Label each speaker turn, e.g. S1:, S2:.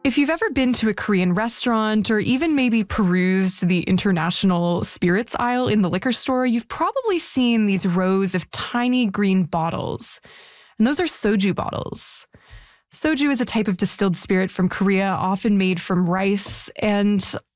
S1: If you've ever been to a Korean restaurant or even maybe perused the international spirits aisle in the liquor store, you've probably seen these rows of tiny green bottles. And those are soju bottles. Soju is a type of distilled spirit from Korea, often made from rice. And